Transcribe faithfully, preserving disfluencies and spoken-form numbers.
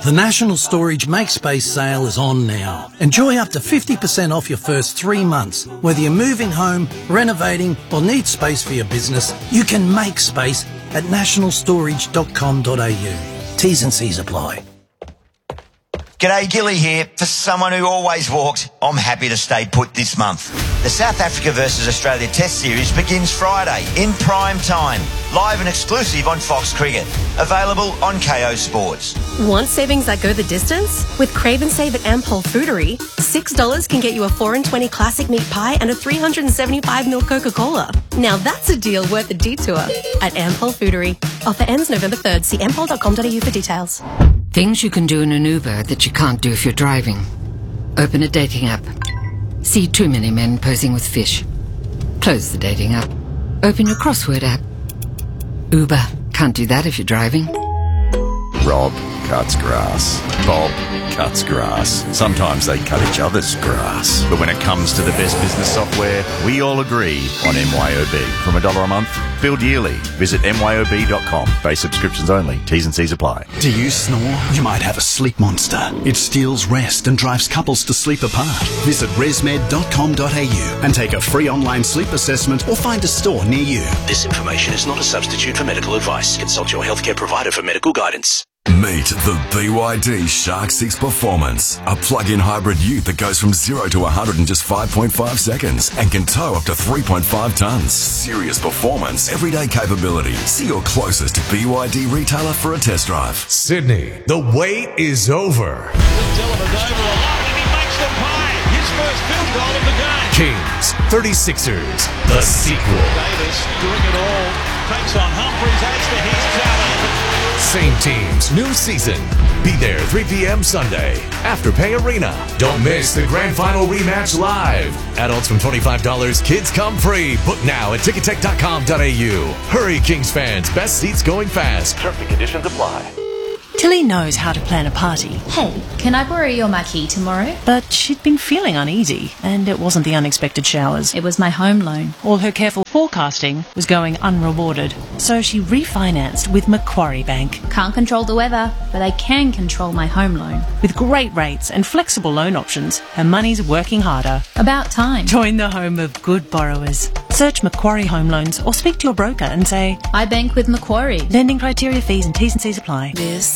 The National Storage Make Space sale is on now. Enjoy up to fifty percent off your first three months. Whether you're moving home, renovating or need space for your business, you can make space at national storage dot com dot a u. T's and C's apply. G'day, Gilly here. For someone who always walks, I'm happy to stay put this month. The South Africa versus Australia Test Series begins Friday in prime time. Live and exclusive on Fox Cricket. Available on K O Sports. Want savings that go the distance? With Crave and Save at Ampol Foodery, six dollars can get you a four and twenty classic meat pie and a three hundred seventy-five milliliter Coca-Cola. Now that's a deal worth the detour at Ampol Foodery. Offer ends November third. See ampol dot com dot a u for details. Things you can do in an Uber that you can't do if you're driving. Open a dating app. See too many men posing with fish. Close the dating app. Open your crossword app. Uber. Can't do that if you're driving. Rob cuts grass. Bob cuts grass. Sometimes they cut each other's grass. But when it comes to the best business software, we all agree on M Y O B. From a dollar a month, billed yearly. Visit M Y O B dot com. Base subscriptions only. T's and C's apply. Do you snore? You might have a sleep monster. It steals rest and drives couples to sleep apart. Visit resmed dot com dot a u and take a free online sleep assessment or find a store near you. This information is not a substitute for medical advice. Consult your healthcare provider for medical guidance. Meet the B Y D Shark six Performance, a plug-in hybrid ute that goes from zero to one hundred in just five point five seconds and can tow up to three point five tonnes. Serious performance, everyday capability. See your closest B Y D retailer for a test drive. Sydney, the wait is over. His first field goal of the game. Kings, thirty-sixers, the sequel. Davis doing it all. Takes on Humphries, adds to his challenge. Same teams, new season. Be there three p.m. Sunday, Afterpay Arena. Don't miss the grand final rematch live. Adults from twenty-five dollars, kids come free. Book now at ticket tech dot com dot a u. Hurry, Kings fans. Best seats going fast. Terms and conditions apply. Tilly knows how to plan a party. Hey, can I borrow your marquee tomorrow? But she'd been feeling uneasy, and it wasn't the unexpected showers. It was my home loan. All her careful forecasting was going unrewarded. So she refinanced with Macquarie Bank. Can't control the weather, but I can control my home loan. With great rates and flexible loan options, her money's working harder. About time. Join the home of good borrowers. Search Macquarie Home Loans or speak to your broker and say, I bank with Macquarie. Lending criteria, fees and T's and C's apply. This